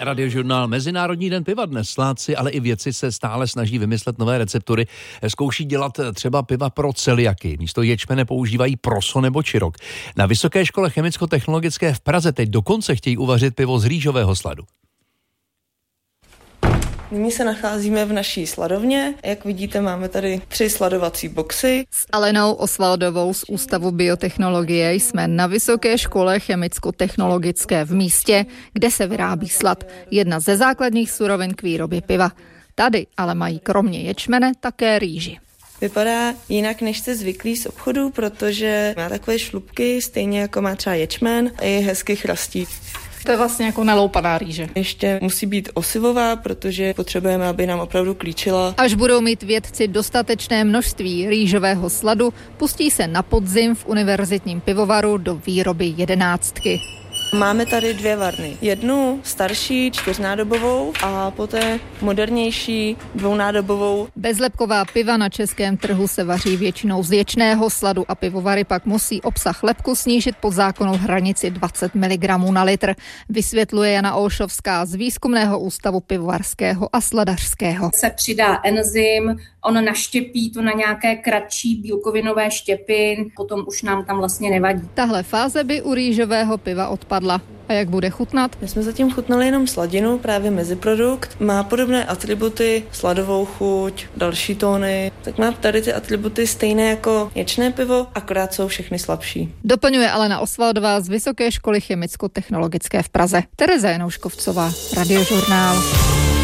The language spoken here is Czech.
Radiožurnál Mezinárodní den piva dnes. Sládci, ale i vědci se stále snaží vymyslet nové receptury. Zkouší dělat třeba piva pro celiaky. Místo ječmene používají proso nebo čirok. Na Vysoké škole chemicko-technologické v Praze teď dokonce chtějí uvařit pivo z rýžového sladu. Nyní se nacházíme v naší sladovně. Jak vidíte, máme tady 3 sladovací boxy. S Alenou Osvaldovou z Ústavu biotechnologie jsme na Vysoké škole chemicko-technologické v místě, kde se vyrábí slad. Jedna ze základních surovin k výrobě piva. Tady ale mají kromě ječmene také rýži. Vypadá jinak, než jste zvyklí z obchodu, protože má takové šlupky, stejně jako má třeba ječmen, a je hezky chrastí. To je vlastně jako naloupaná rýže. Ještě musí být osivová, protože potřebujeme, aby nám opravdu klíčila. Až budou mít vědci dostatečné množství rýžového sladu, pustí se na podzim v univerzitním pivovaru do výroby 11. Máme tady 2 varny. Jednu starší 4nádobovou a poté modernější 2nádobovou. Bezlepková piva na českém trhu se vaří většinou z ječného sladu a pivovary pak musí obsah lepku snížit pod zákonnou hranici 20 mg na litr. Vysvětluje Jana Olšovská z Výzkumného ústavu pivovarského a sladařského. Se přidá enzym, on naštěpí to na nějaké kratší bílkovinové štěpy, potom už nám tam vlastně nevadí. Tahle fáze by u rýžového piva odpadla. A jak bude chutnat? My jsme zatím chutnali jenom sladinu, právě meziprodukt. Má podobné atributy, sladovou chuť, další tóny. Tak má tady ty atributy stejné jako ječné pivo, akorát jsou všechny slabší. Doplňuje Alena Osvaldová z Vysoké školy chemicko-technologické v Praze. Tereza Janouškovcová, Radiožurnál.